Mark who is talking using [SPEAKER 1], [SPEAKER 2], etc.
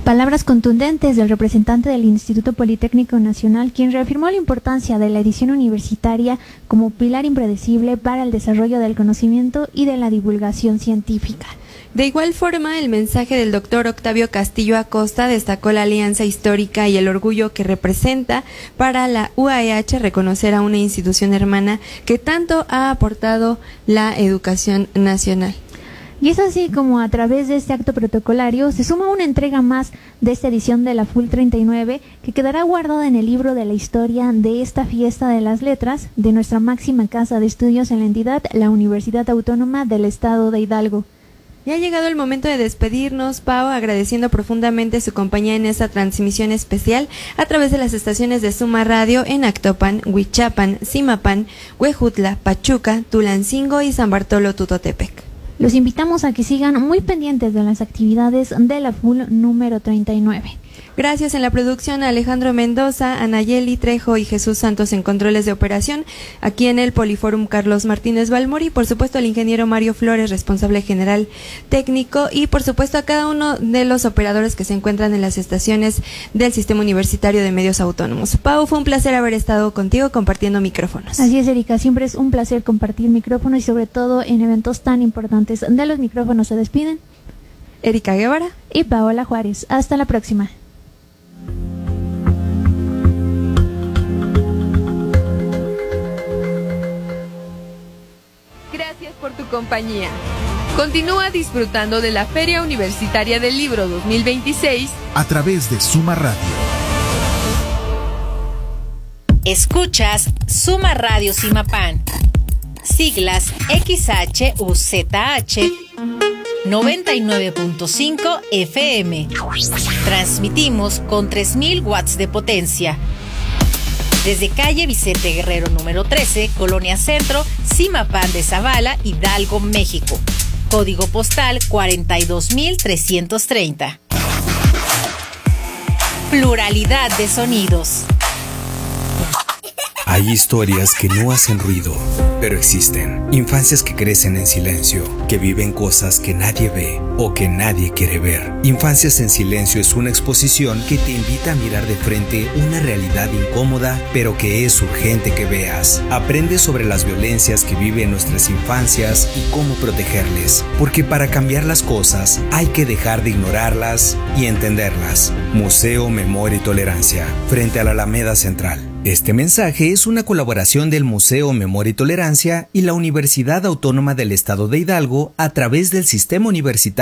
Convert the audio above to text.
[SPEAKER 1] Palabras contundentes del representante del Instituto Politécnico Nacional, quien reafirmó la importancia de la edición universitaria como pilar impredecible para el desarrollo del conocimiento y de la divulgación científica.
[SPEAKER 2] De igual forma, el mensaje del doctor Octavio Castillo Acosta destacó la alianza histórica y el orgullo que representa para la UAEH reconocer a una institución hermana que tanto ha aportado la educación nacional.
[SPEAKER 1] Y es así como a través de este acto protocolario se suma una entrega más de esta edición de la FUL 39 que quedará guardada en el libro de la historia de esta fiesta de las letras de nuestra máxima casa de estudios en la entidad, la Universidad Autónoma del Estado de Hidalgo.
[SPEAKER 2] Ya ha llegado el momento de despedirnos, Pau, agradeciendo profundamente su compañía en esta transmisión especial a través de las estaciones de Suma Radio en Actopan, Huichapan, Zimapán, Huejutla, Pachuca, Tulancingo y San Bartolo Tutotepec.
[SPEAKER 1] Los invitamos a que sigan muy pendientes de las actividades de la FUL número 39.
[SPEAKER 2] Gracias en la producción a Alejandro Mendoza, Anayeli Trejo y Jesús Santos en controles de operación, aquí en el Poliforum Carlos Martínez Balmori, por supuesto al ingeniero Mario Flores, responsable general técnico, y por supuesto a cada uno de los operadores que se encuentran en las estaciones del Sistema Universitario de Medios Autónomos. Pau, fue un placer haber estado contigo compartiendo micrófonos.
[SPEAKER 1] Así es, Erika, siempre es un placer compartir micrófonos y sobre todo en eventos tan importantes. De los micrófonos se despiden
[SPEAKER 2] Erika Guevara
[SPEAKER 1] y Paola Juárez. Hasta la próxima.
[SPEAKER 3] Gracias por tu compañía. Continúa disfrutando de la Feria Universitaria del Libro 2026
[SPEAKER 4] a través de Suma Radio.
[SPEAKER 5] Escuchas Suma Radio Zimapán. Siglas XHUZH 99.5 FM. Transmitimos con 3000 watts de potencia. Desde calle Vicente Guerrero número 13, Colonia Centro, Zimapán de Zavala, Hidalgo, México. Código postal 42330. Pluralidad de sonidos.
[SPEAKER 6] Hay historias que no hacen ruido, pero existen. Infancias que crecen en silencio, que viven cosas que nadie ve o que nadie quiere ver. Infancias en Silencio es una exposición que te invita a mirar de frente una realidad incómoda, pero que es urgente que veas. Aprende sobre las violencias que viven nuestras infancias y cómo protegerles. Porque para cambiar las cosas hay que dejar de ignorarlas y entenderlas. Museo Memoria y Tolerancia, frente a la Alameda Central. Este mensaje es una colaboración del Museo Memoria y Tolerancia y la Universidad Autónoma del Estado de Hidalgo a través del Sistema Universitario